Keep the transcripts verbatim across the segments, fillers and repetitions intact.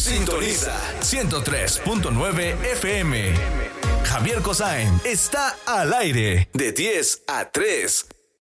Sintoniza ciento tres punto nueve F M. Javier Cosain está al aire de diez a tres.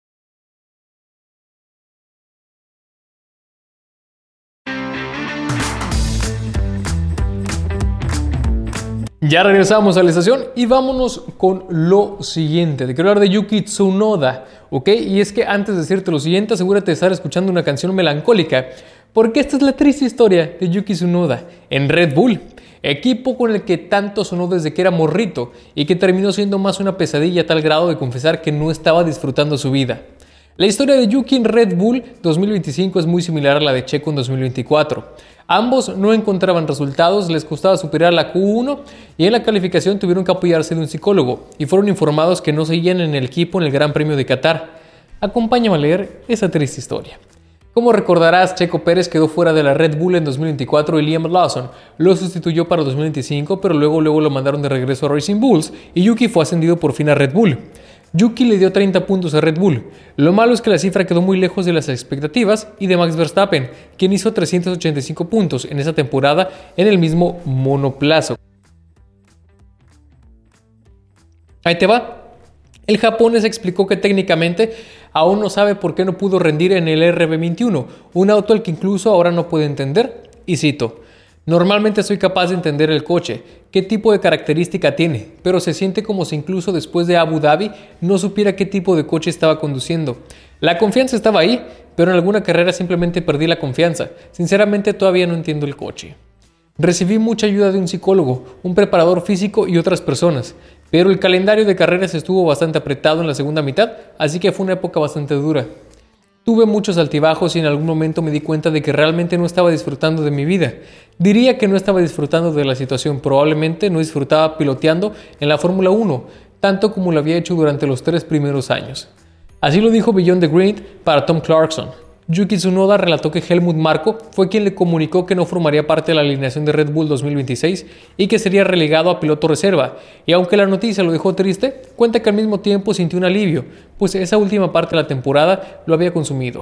Ya regresamos a la estación y vámonos con lo siguiente. Te quiero hablar de Yuki Tsunoda, ¿ok? Y es que antes de decirte lo siguiente, asegúrate de estar escuchando una canción melancólica, porque esta es la triste historia de Yuki Tsunoda en Red Bull, equipo con el que tanto sonó desde que era morrito y que terminó siendo más una pesadilla a tal grado de confesar que no estaba disfrutando su vida. La historia de Yuki en Red Bull dos mil veinticinco es muy similar a la de Checo en dos mil veinticuatro. Ambos no encontraban resultados, les costaba superar la Q uno y en la calificación tuvieron que apoyarse de un psicólogo y fueron informados que no seguían en el equipo en el Gran Premio de Qatar. Acompáñame a leer esa triste historia. Como recordarás, Checo Pérez quedó fuera de la Red Bull en dos mil veinticuatro y Liam Lawson lo sustituyó para dos mil veinticinco, pero luego, luego lo mandaron de regreso a Racing Bulls y Yuki fue ascendido por fin a Red Bull. Yuki le dio treinta puntos a Red Bull. Lo malo es que la cifra quedó muy lejos de las expectativas y de Max Verstappen, quien hizo trescientos ochenta y cinco puntos en esa temporada en el mismo monoplaza. Ahí te va. El japonés explicó que técnicamente aún no sabe por qué no pudo rendir en el R B veintiuno, un auto al que incluso ahora no puede entender, y cito: normalmente soy capaz de entender el coche, qué tipo de característica tiene, pero se siente como si incluso después de Abu Dhabi no supiera qué tipo de coche estaba conduciendo. La confianza estaba ahí, pero en alguna carrera simplemente perdí la confianza. Sinceramente todavía no entiendo el coche. Recibí mucha ayuda de un psicólogo, un preparador físico y otras personas, pero el calendario de carreras estuvo bastante apretado en la segunda mitad, así que fue una época bastante dura. Tuve muchos altibajos y en algún momento me di cuenta de que realmente no estaba disfrutando de mi vida. Diría que no estaba disfrutando de la situación, probablemente no disfrutaba piloteando en la Fórmula uno, tanto como lo había hecho durante los tres primeros años. Así lo dijo Beyond the Grid para Tom Clarkson. Yuki Tsunoda relató que Helmut Marko fue quien le comunicó que no formaría parte de la alineación de Red Bull dos mil veintiséis y que sería relegado a piloto reserva, y aunque la noticia lo dejó triste, cuenta que al mismo tiempo sintió un alivio, pues esa última parte de la temporada lo había consumido.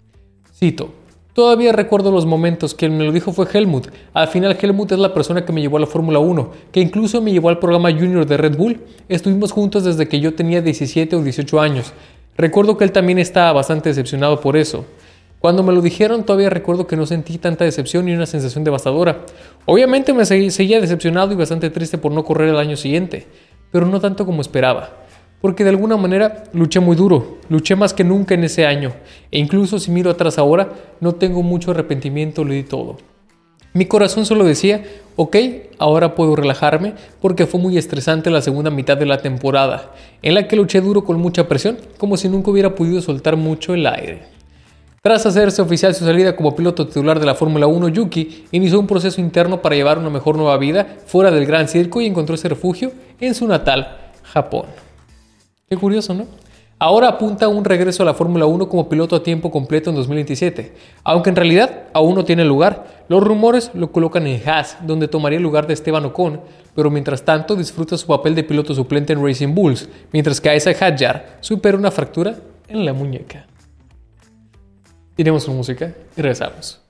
Cito: todavía recuerdo los momentos, quien me lo dijo fue Helmut. Al final Helmut es la persona que me llevó a la Fórmula uno, que incluso me llevó al programa Junior de Red Bull. Estuvimos juntos desde que yo tenía diecisiete o dieciocho años. Recuerdo que él también estaba bastante decepcionado por eso. Cuando me lo dijeron todavía recuerdo que no sentí tanta decepción ni una sensación devastadora. Obviamente me seguía decepcionado y bastante triste por no correr el año siguiente, pero no tanto como esperaba, porque de alguna manera luché muy duro, luché más que nunca en ese año, e incluso si miro atrás ahora, no tengo mucho arrepentimiento, lo di todo. Mi corazón solo decía, ok, ahora puedo relajarme, porque fue muy estresante la segunda mitad de la temporada, en la que luché duro con mucha presión, como si nunca hubiera podido soltar mucho el aire. Tras hacerse oficial su salida como piloto titular de la Fórmula uno, Yuki inició un proceso interno para llevar una mejor nueva vida fuera del gran circo y encontró ese refugio en su natal Japón. Qué curioso, ¿no? Ahora apunta a un regreso a la Fórmula uno como piloto a tiempo completo en dos mil veintisiete, aunque en realidad aún no tiene lugar. Los rumores lo colocan en Haas, donde tomaría el lugar de Esteban Ocon, pero mientras tanto disfruta su papel de piloto suplente en Racing Bulls, mientras que Isaac Hadjar supera una fractura en la muñeca. Iremos con música y regresamos.